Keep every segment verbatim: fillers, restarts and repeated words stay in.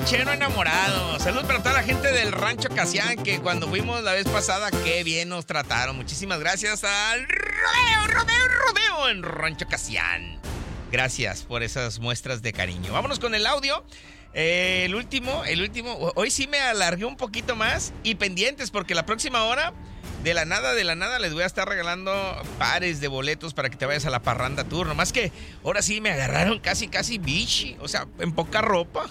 ranchero enamorado. Saludos para toda la gente del Rancho Casián, que cuando fuimos la vez pasada, qué bien nos trataron. Muchísimas gracias al Rodeo, Rodeo, Rodeo en Rancho Casián. Gracias por esas muestras de cariño. Vámonos con el audio. Eh, el último, el último. Hoy sí me alargué un poquito más. Y pendientes, porque la próxima hora, de la nada, de la nada, les voy a estar regalando pares de boletos para que te vayas a la Parranda Tour. Nomás que ahora sí me agarraron casi, casi bichi. O sea, en poca ropa.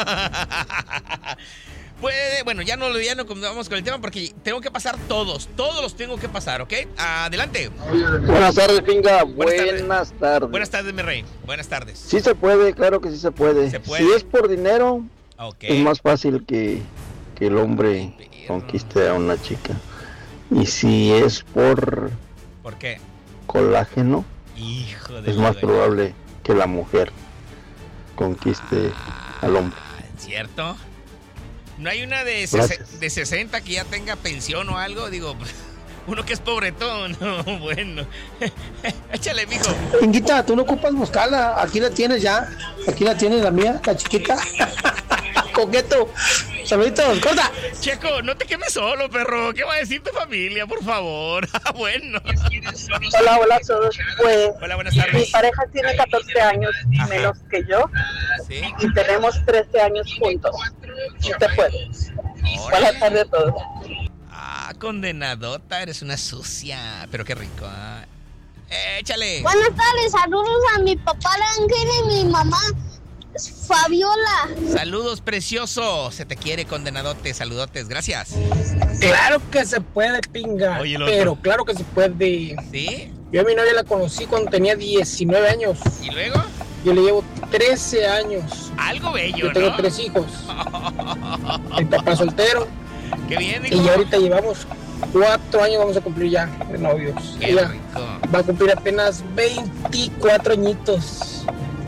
Puede, bueno, ya no, ya no vamos con el tema porque tengo que pasar todos. Todos los tengo que pasar, ¿ok? Adelante. Buenas tardes, Pinga. Buenas, Buenas tardes. tardes. Buenas tardes, mi rey. Buenas tardes. Sí se puede, claro que sí se puede. Se puede. Si es por dinero, okay. Es más fácil que, que el hombre conquiste a una chica. Y si es por... ¿Por qué? Colágeno, Hijo de es más güey. probable que la mujer conquiste ah, al hombre. ¿Cierto? ¿No hay una de, ses- de sesenta que ya tenga pensión o algo? Digo, uno que es pobretón. No, bueno. Échale, mijo. Pinguita, tú no ocupas buscarla. Aquí la tienes ya. Aquí la tienes, la mía, la chiquita. Coqueto. Saluditos, corta. Checo, no te quemes solo, perro. ¿Qué va a decir tu familia, por favor? Bueno. Hola, hola a todos. Pues, hola, buenas tardes. Mi pareja tiene catorce años Ajá. menos que yo. ¿Sí? Y tenemos trece años juntos. Si te puedes. Buenas tardes a todos. Ah, condenadota, eres una sucia. Pero qué rico, ¿eh? Échale. Buenas tardes, saludos a mi papá Ángel y mi mamá Fabiola. Saludos, precioso. Se te quiere, condenadote. Saludotes, gracias. Claro que se puede, Pinga. Oye, pero claro que se puede. ¿Sí? Yo a mi novia la conocí cuando tenía diecinueve años. ¿Y luego? Yo le llevo trece años. Algo bello, Yo tengo ¿no? tres hijos. El papá soltero. Qué bien, hijo. Y ahorita llevamos cuatro años, vamos a cumplir ya de novios. Qué Ella rico. Va a cumplir apenas veinticuatro añitos.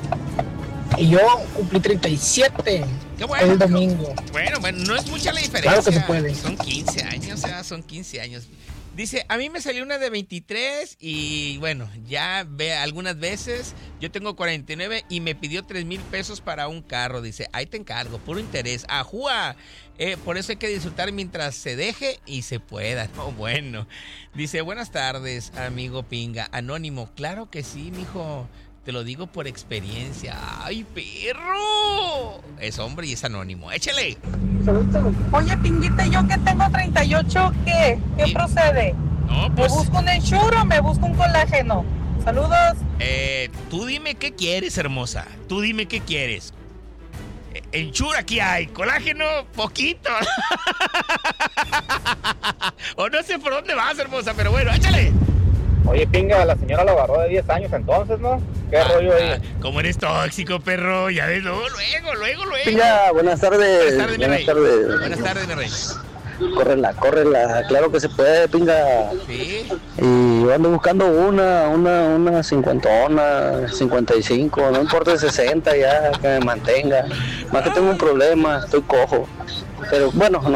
Y yo cumplí treinta y siete. Qué bueno. El domingo. Bueno, bueno, no es mucha la diferencia. Claro que se puede. Son quince años, o sea, son quince años. Dice, a mí me salió una de veintitrés y bueno, ya ve algunas veces, yo tengo cuarenta y nueve y me pidió tres mil pesos para un carro. Dice, ahí te encargo, puro interés. ¡Ajúa! Eh, por eso hay que disfrutar mientras se deje y se pueda. No, bueno. Dice, buenas tardes, amigo Pinga. Anónimo, claro que sí, mijo. Te lo digo por experiencia. ¡Ay, perro! Es hombre y es anónimo. ¡Échale! Oye, Pinguita, yo que tengo treinta y ocho, ¿qué? ¿Qué ¿Sí? procede? No, pues... ¿Me busco un Ensure o me busco un colágeno? Saludos. Eh, tú dime qué quieres, hermosa. Tú dime qué quieres. Eh, Ensure aquí hay. Colágeno, poquito. O no sé por dónde vas, hermosa, pero bueno, échale. Oye, Pinga, la señora lo agarró de diez años entonces, ¿no? ¿Qué ah, rollo ahí? Ah, ¿cómo eres tóxico, perro? Ya ves, luego, luego, luego, luego. Pinga, buenas tardes. Buenas tardes, mi rey. tardes. Buenas tardes, mi rey. Córrela, córrela, claro que se puede, Pinga. Sí. Y yo ando buscando una, una, una cincuentona, cincuenta y cinco, no importa de sesenta ya, que me mantenga. Más que tengo un problema, estoy cojo. Pero bueno, no,